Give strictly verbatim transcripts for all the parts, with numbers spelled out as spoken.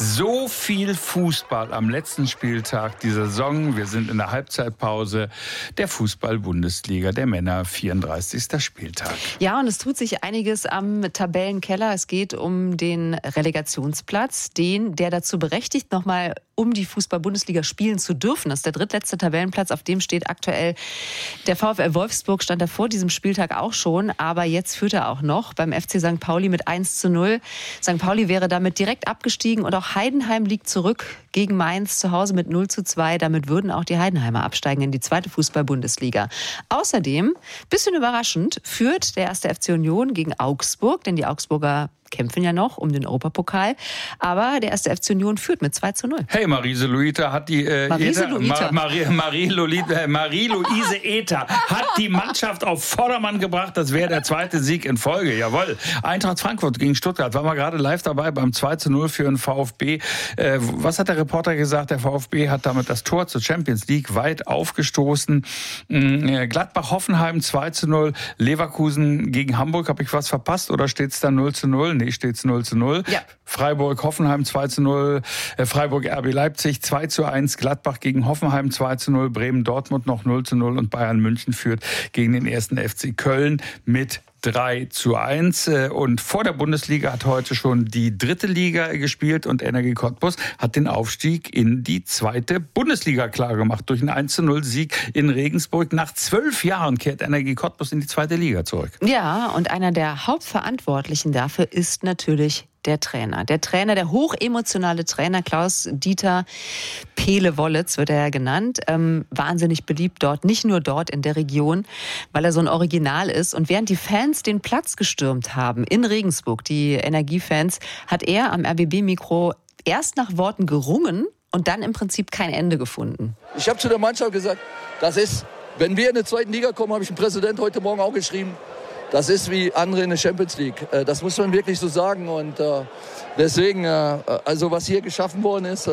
So viel Fußball am letzten Spieltag dieser Saison. Wir sind in der Halbzeitpause der Fußball-Bundesliga der Männer, vierunddreißigster Spieltag. Ja, und es tut sich einiges am Tabellenkeller. Es geht um den Relegationsplatz, den, der dazu berechtigt, nochmal um die Fußball-Bundesliga spielen zu dürfen. Das ist der drittletzte Tabellenplatz, auf dem steht aktuell der VfL Wolfsburg, stand er vor diesem Spieltag auch schon, aber jetzt führt er auch noch beim F C Sankt Pauli mit eins zu null. Sankt Pauli wäre damit direkt abgestiegen und auch Heidenheim liegt zurück gegen Mainz zu Hause mit null zu zwei. Damit würden auch die Heidenheimer absteigen in die zweite Fußball-Bundesliga. Außerdem, bisschen überraschend, führt der erste F C Union gegen Augsburg, denn die Augsburger kämpfen ja noch um den Europapokal. Aber der erste F C Union führt mit zwei zu null. Hey, Marise-Luita hat die... Äh, Marise-Luita. Ma Marie, Marie, Lolita, Marie-Louise Ether hat die Mannschaft auf Vordermann gebracht. Das wäre der zweite Sieg in Folge. Jawohl. Eintracht Frankfurt gegen Stuttgart. Waren wir gerade live dabei beim zwei zu null für den VfB. Äh, was hat der Reporter gesagt? Der VfB hat damit das Tor zur Champions League weit aufgestoßen. Äh, Gladbach-Hoffenheim zwei zu null. Leverkusen gegen Hamburg. Habe ich was verpasst oder steht es da null zu null? Nee, steht es null zu null. Ja. Freiburg-Hoffenheim zwei zu null. Äh, Freiburg-R B Leipzig zwei zu eins. Gladbach gegen Hoffenheim zwei zu null. Bremen-Dortmund noch null zu null. Und Bayern München führt gegen den ersten F C Köln mit drei zu eins. Und vor der Bundesliga hat heute schon die dritte Liga gespielt und Energie Cottbus hat den Aufstieg in die zweite Bundesliga klargemacht. Durch einen eins zu null Sieg in Regensburg. Nach zwölf Jahren kehrt Energie Cottbus in die zweite Liga zurück. Ja, und einer der Hauptverantwortlichen dafür ist natürlich der Trainer. Der Trainer, der hochemotionale Trainer Klaus-Dieter Pele-Wollitz wird er ja genannt. Ähm, wahnsinnig beliebt dort, nicht nur dort in der Region, weil er so ein Original ist. Und während die Fans den Platz gestürmt haben in Regensburg, die Energiefans, hat er am R B B-Mikro erst nach Worten gerungen und dann im Prinzip kein Ende gefunden. Ich habe zu der Mannschaft gesagt, das ist, wenn wir in die zweite Liga kommen, habe ich dem Präsident heute Morgen auch geschrieben, das ist wie andere in der Champions League. Das muss man wirklich so sagen. Und deswegen, also was hier geschaffen worden ist,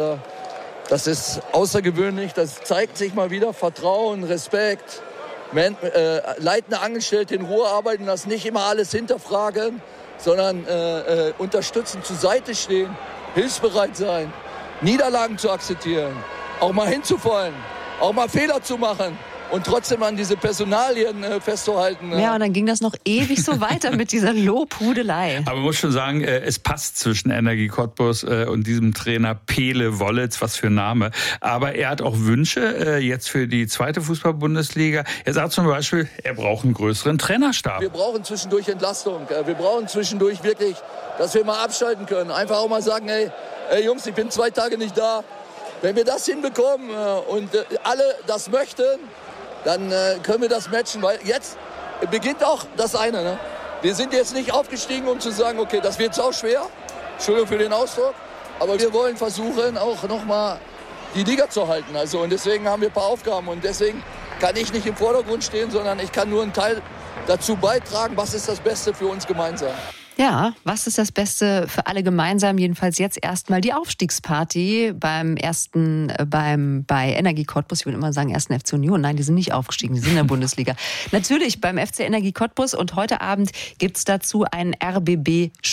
das ist außergewöhnlich. Das zeigt sich mal wieder Vertrauen, Respekt, leitende Angestellte in Ruhe arbeiten lassen, nicht immer alles hinterfragen, sondern unterstützen, zur Seite stehen, hilfsbereit sein, Niederlagen zu akzeptieren, auch mal hinzufallen, auch mal Fehler zu machen. Und trotzdem an diese Personalien äh, festzuhalten. Ja, und dann ging das noch ewig so weiter mit dieser Lobhudelei. Aber man muss schon sagen, äh, es passt zwischen Energie Cottbus äh, und diesem Trainer Pele-Wollitz, was für ein Name. Aber er hat auch Wünsche äh, jetzt für die zweite Fußball-Bundesliga. Er sagt zum Beispiel, er braucht einen größeren Trainerstab. Wir brauchen zwischendurch Entlastung. Wir brauchen zwischendurch wirklich, dass wir mal abschalten können. Einfach auch mal sagen, hey, hey Jungs, ich bin zwei Tage nicht da. Wenn wir das hinbekommen äh, und äh, alle das möchten, dann äh, können wir das matchen, weil jetzt beginnt auch das eine. Ne? Wir sind jetzt nicht aufgestiegen, um zu sagen, okay, das wird sau schwer, Entschuldigung für den Ausdruck, aber wir wollen versuchen, auch nochmal die Liga zu halten. Also, und deswegen haben wir ein paar Aufgaben und deswegen kann ich nicht im Vordergrund stehen, sondern ich kann nur einen Teil dazu beitragen, was ist das Beste für uns gemeinsam. Ja, was ist das Beste für alle gemeinsam? Jedenfalls jetzt erstmal die Aufstiegsparty beim ersten, äh, beim, bei Energie Cottbus. Ich würde immer sagen, ersten F C Union. Nein, die sind nicht aufgestiegen, die sind in der Bundesliga. Natürlich beim F C Energie Cottbus und heute Abend gibt's dazu einen R B B